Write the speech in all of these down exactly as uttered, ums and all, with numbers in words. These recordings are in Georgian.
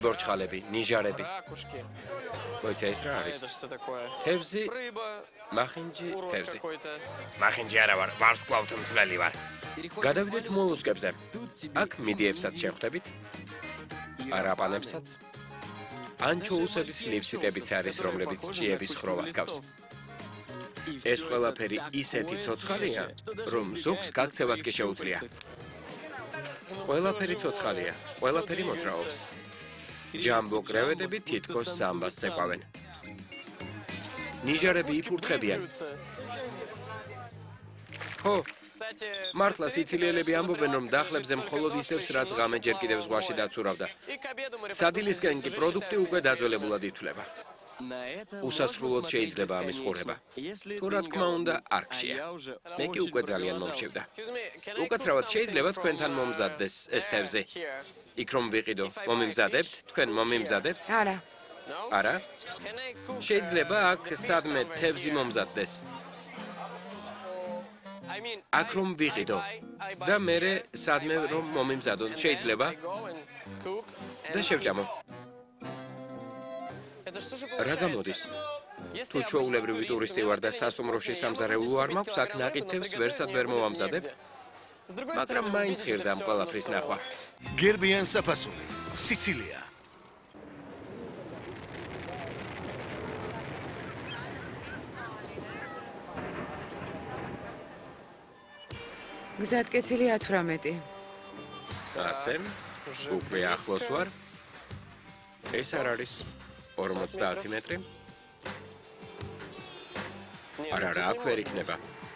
ბორჩხალები, ნიჟარები. Ракушки. მოიცა ის რა არის? Это что такое? თევზი, Рыба. მახინჯი, Урод თევზი. какой-то. მახინჯი არა ვარ, ვარსკვლავთ მცვლელი ვარ. გადავიდეთ მოლუსკებზე. აქ მიდიებსაც შევხვდებით. არაპანებსაც. ანჩოუსების ლიფსიტებიც არის, რომლებიც ჭიების ხროვას გავს. ეს ყველაფერი ისეთი ცოცხალია, რომ ზოგს გაქცევაც კი შეუძლია. ყველაფერი ცოცხალია, ყველაფერი მოძრაობს. ჯამბო კრევეტები თითქოს სამბას ცეკვავენ. ნიჟარები იფურთხებიან. ხო, Кстати, მართლა სიცილიელები ამბობენ, რომ დახლებზე მხოლოდ ისევს, რაც ღამე ჯერ კიდევ ზღვაში დაცურავდა. и к обеду мы სადილისკენ კი პროდუქტი უკვე დაძველებულად ითვლება. უსასრულოდ შეიძლება ამის ყურება. თუ რა თქმა უნდა, არ გშია. მე კი უკვე ძალიან მომშევდა. Excuse me, can I უკაცრავად cook შეიძლება something თქვენთან from, uh, მომზადდეს ეს თევზი. here? იქ რომ ვიყიდო, მომიმზადებთ? თქვენ მომიმზადებთ? არა. No? არა? Can I cook, შეიძლება uh, აქ beef სადმე somewhere თევზი here? მომზადდეს. I mean, აქ რომ I- ვიყიდო I buy- I buy და მე here, სადმე I buy, რომ მომიმზადონ, and then შეიძლება I go and cook and და შევჭამო. eat. Это что же რა получается? გამოდის? Если თუ обычный ჩვეულებრივი турист ტურისტი у меня ვარ და в отеле სასტუმროში нет кухни, სამზარეულო я არ могу მაქვს, купить აქ килограмм ნაყიდ рыбы, но თევზს приготовить ვერსად мне ვერ будет მოვამზადებ. негде. С другой მაგრამ стороны, მაინც видите, ღირდა это всё ყველაფრის равно ნახვა. стоило. გერბიან საფასური, სიცილია. გზატკეცილი ათვრამეტი. ასე, უკვე ახლოს ვარ. ეს არ არის ორმოცდაათი მეტრი. Не, არა, ну, რა, тут აქ не ვერ может იქნება.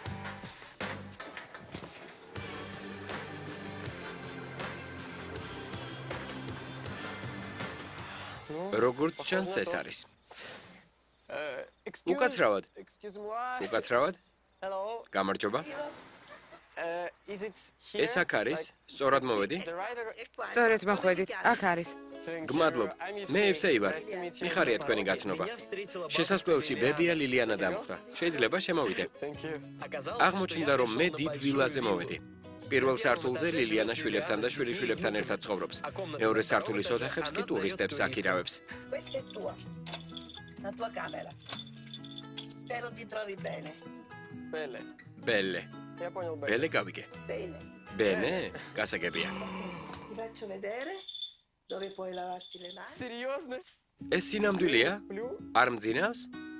როგორც ჩანს ეს არის. быть. Э, excuse- უკაცრავად. excuse moi. უკაცრავად, Hello. გამარჯობა. Uh, is it here? ეს აქ არის, სწორად მოვედი? The writer- სწორედ მოხვედით. აქ არის. Thank გმადლობ. you. I'm მე Evsei. ევსეი ვარ. Nice to meet you. მიხარია თქვენი გაცნობა. შესასვლელში ბებია ლილიანა დამხვდა. შეიძლება შემოვიდე. Thank you. აღმოჩნდა, რომ მე დიდ ვილაზე მოვედი. პირველ სართულზე ლილიანა შვილებთან და შვილიშვილებთან ერთად ცხოვრობს. მეორე სართულის ოთახებს კი ტურისტებს აქირავებს. Questa è tua, la tua camera. Spero ti trovi bene. Belle. ბელე. Я понял, Belle. ბელე გავიგე. Bene. ბენე, გასაგებია. Ti faccio vedere dove puoi lavarti le mani. Серьезно? ეს სინამდვილეა? Сплю? არ მძინავს?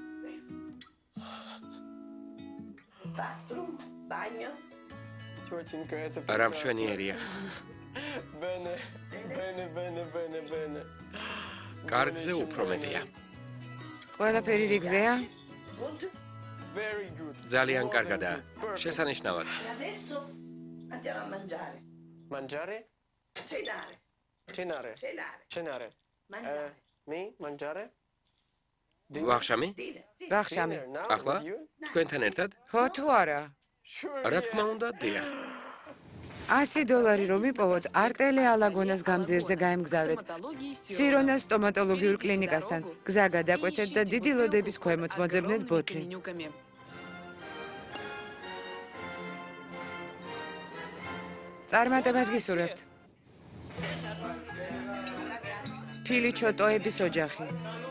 Bathroom, bagno. Тетенька, это რა прекрасно. მშვენიერია. Bene. Bene, bene, bene, bene. კარგზე უფრო მეტია. ყველაფერი რიგზეა? Good. Very good. ძალიან More კარგადაა. than good. Perfect. შესანიშნავად. E adesso andiamo a mangiare. Mangiare? Cenare. Cenare. Cenare. Cenare. Mangiare. Uh, me? Mangiare? ვახშამი? Dile. Dile. ვახშამი. Dinner, now ახლა? with you? თქვენთან ერთად? ხო თუ არა? Sure, რა თქმა yes. უნდა, დიახ. ასი დოლარი რომ მიპოვოთ, არტელე ალაგონას გამზირზე გაემგზავრეთ. სირონას სტომატოლოგიურ კლინიკასთან. გზა გადაკვეთეთ და დიდი ლოდების ქვემოთ მოძებნეთ ბოთლი. წარმატებას გისურვებთ. ფილი ჩოტოების ოჯახი.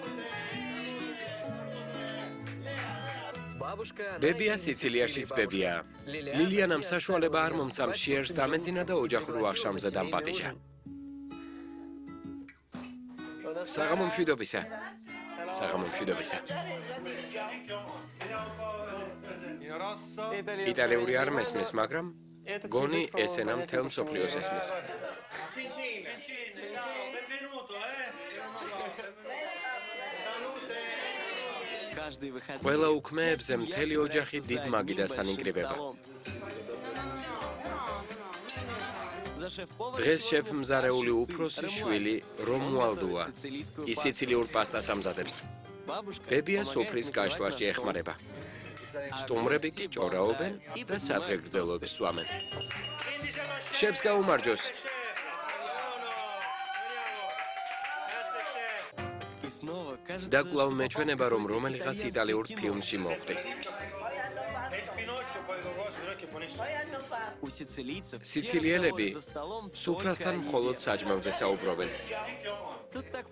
ბებია სიცილიაშიც ბებია. ლილიანამ საშუალება არ მომცა მშიერს დამეძინა და ოჯახურ ვახშამზე დამპატიჟა. საღამო მშვიდობისა. საღამო მშვიდობისა. Итальянский იტალიური არ მესმის, მაგრამ Этот გონი язык, по-моему, ესენამ понятен მთელ по всему მსოფლიოს миру. ესმის. ყველა უქმეებზე მთელი ოჯახი დიდ მაგიდასთან იკრიბება. დღეს შეფ მზარეული უფროსი შვილი რომუალდუა. ის სიცილიურ პასტას ამზადებს. ბებია სოფრის გაშლაში ეხმარება. სტუმრები კი ჭორაობენ და სადღეგრძელოდ სვამენ. შეფს გაუმარჯოს. და კვლავ მეჩვენება, რომ რომელიღაც იტალიურ ფილმში მოხვდი. სიცილიელები სუფრასთან მხოლოდ საჭმელზე საუბრობენ.